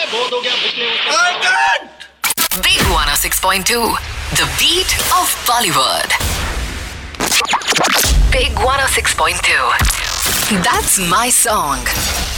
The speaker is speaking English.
बहुत हो गया पिछले Big 106.2, the beat of Bollywood. Big 106.2, that's my song.